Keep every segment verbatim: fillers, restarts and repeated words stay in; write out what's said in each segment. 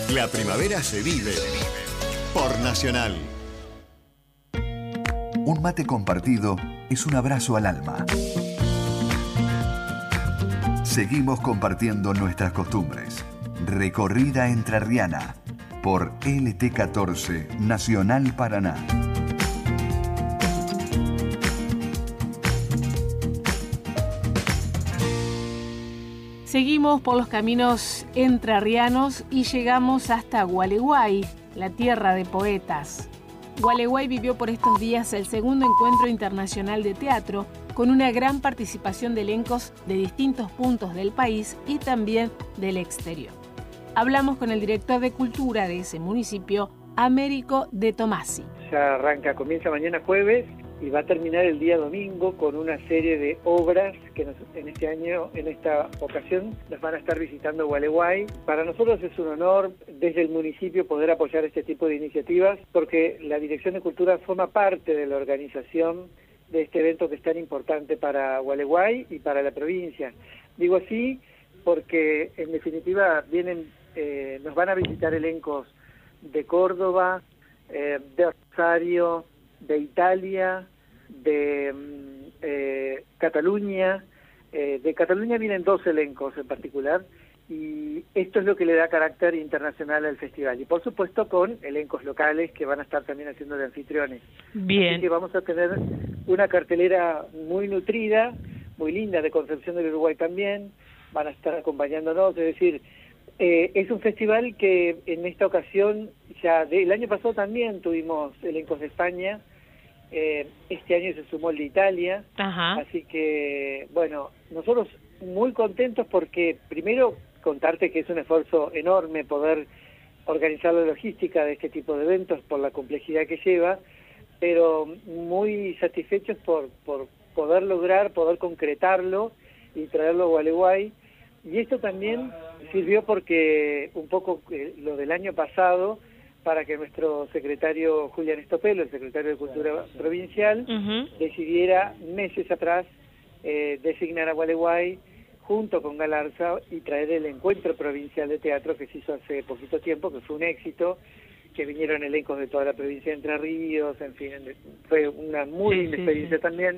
La primavera se vive por Nacional. Un mate compartido es un abrazo al alma. Seguimos compartiendo nuestras costumbres. Recorrida entrerriana por L T catorce Nacional Paraná. Seguimos por los caminos entrerrianos y llegamos hasta Gualeguay, la tierra de poetas. Gualeguay vivió por estos días el segundo encuentro internacional de teatro, con una gran participación de elencos de distintos puntos del país y también del exterior. Hablamos con el director de cultura de ese municipio, Américo de Tomasi. Ya arranca, comienza mañana jueves y va a terminar el día domingo con una serie de obras que nos, en este año, en esta ocasión, nos van a estar visitando Gualeguay. Para nosotros es un honor desde el municipio poder apoyar este tipo de iniciativas, porque la Dirección de Cultura forma parte de la organización de este evento que es tan importante para Gualeguay y para la provincia. Digo así porque en definitiva vienen, eh, nos van a visitar elencos de Córdoba, eh, de Rosario, de Italia, de eh, Cataluña. Eh, de Cataluña vienen dos elencos en particular, y esto es lo que le da carácter internacional al festival. Y por supuesto con elencos locales que van a estar también haciendo de anfitriones. Bien. Así que vamos a tener una cartelera muy nutrida, muy linda, de Concepción del Uruguay también. Van a estar acompañándonos, es decir, eh, es un festival que en esta ocasión, ya del año pasado también tuvimos elencos de España. Eh, este año se sumó el de Italia. Ajá. Así que, bueno, nosotros muy contentos porque, primero, contarte que es un esfuerzo enorme poder organizar la logística de este tipo de eventos por la complejidad que lleva, pero muy satisfechos por, por poder lograr, poder concretarlo y traerlo a Gualeguay. Y esto también sirvió porque un poco eh, lo del año pasado, para que nuestro secretario Julián Estopelo, el secretario de Cultura Provincial, uh-huh. decidiera meses atrás eh, designar a Gualeguay junto con Galarza y traer el encuentro provincial de teatro que se hizo hace poquito tiempo, que fue un éxito, que vinieron elencos de toda la provincia de Entre Ríos, en fin, fue una muy sí, linda sí, experiencia sí. también.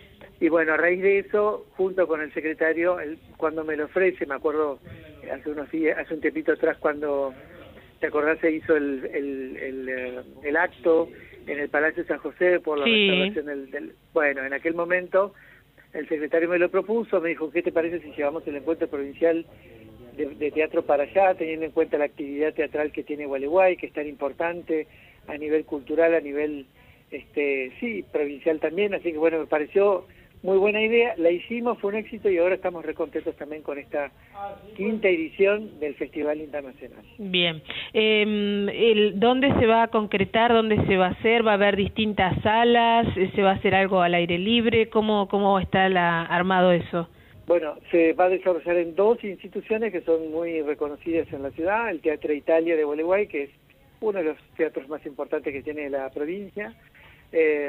Y bueno, a raíz de eso, junto con el secretario, él, cuando me lo ofrece, me acuerdo hace unos días, hace un tiempito atrás, cuando, ¿te acordás? Se hizo el, el, el, el acto en el Palacio San José por la sí. restauración del, del... Bueno, en aquel momento el secretario me lo propuso, me dijo, ¿qué te parece si llevamos el encuentro provincial de, de teatro para allá, teniendo en cuenta la actividad teatral que tiene Gualeguay, que es tan importante a nivel cultural, a nivel, este sí, provincial también? Así que bueno, me pareció muy buena idea, la hicimos, fue un éxito y ahora estamos recontentos también con esta quinta edición del Festival Internacional. Bien, eh, el, ¿dónde se va a concretar? ¿Dónde se va a hacer? ¿Va a haber distintas salas? ¿Se va a hacer algo al aire libre? ¿Cómo, cómo está la, armado eso? Bueno, se va a desarrollar en dos instituciones que son muy reconocidas en la ciudad, el Teatro Italia de Gualeguay, que es uno de los teatros más importantes que tiene la provincia. Eh,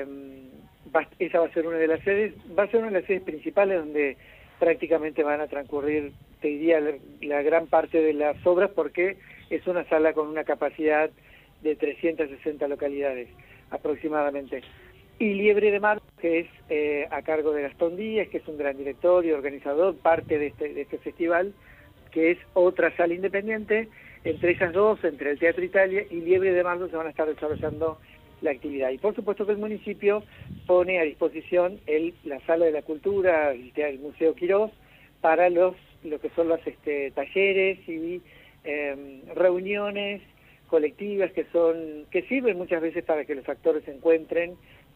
va, esa va a ser una de las sedes, va a ser una de las sedes principales donde prácticamente van a transcurrir, te diría, la, la gran parte de las obras, porque es una sala con una capacidad de trescientas sesenta localidades aproximadamente. Y Liebre de Mar, que es eh, a cargo de Gastón Díaz, que es un gran director y organizador, parte de este, de este festival, que es otra sala independiente. Entre esas dos, entre el Teatro Italia y Liebre de Marzo, se van a estar desarrollando la actividad. Y por supuesto que el municipio pone a disposición el, la Sala de la Cultura, el, el Museo Quirós, para los lo que son los este, talleres y eh, reuniones colectivas que son que sirven muchas veces para que los actores se encuentren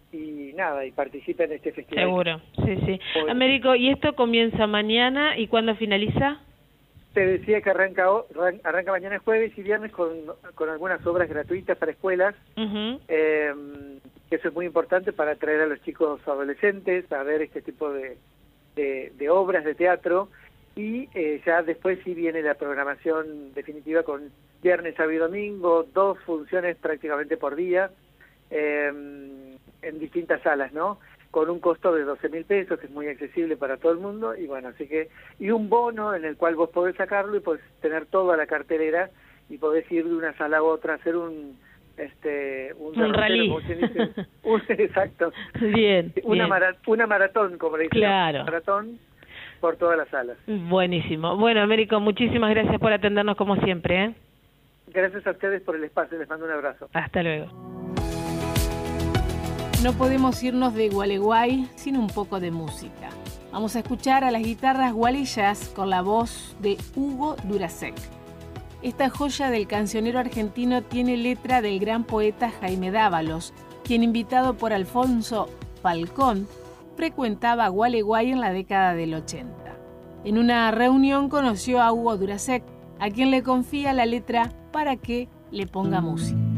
y nada, y participen en este festival. Seguro, sí, sí. Hoy, Américo, ¿y esto comienza mañana y cuándo finaliza? Te decía que arranca arranca mañana jueves y viernes con, con algunas obras gratuitas para escuelas, uh-huh. eh, eso es muy importante para atraer a los chicos adolescentes a ver este tipo de, de, de obras de teatro, y eh, ya después sí viene la programación definitiva con viernes, sábado y domingo, dos funciones prácticamente por día, eh, en distintas salas, ¿no? Con un costo de doce mil pesos, que es muy accesible para todo el mundo, y bueno, así que, y un bono en el cual vos podés sacarlo y podés tener toda la cartelera, y podés ir de una sala a otra, hacer un este un, un rally. Como se dice, un, exacto. Bien. Una, bien. Mara, una maratón, como le dicen. Claro. Maratón por todas las salas. Buenísimo. Bueno, Américo, muchísimas gracias por atendernos como siempre, ¿eh? Gracias a ustedes por el espacio, les mando un abrazo. Hasta luego. No podemos irnos de Gualeguay sin un poco de música. Vamos a escuchar a las guitarras gualeyas con la voz de Hugo Durasek. Esta joya del cancionero argentino tiene letra del gran poeta Jaime Dávalos, quien, invitado por Alfonso Falcón, frecuentaba Gualeguay en la década del ochenta. En una reunión conoció a Hugo Durasek, a quien le confía la letra para que le ponga música.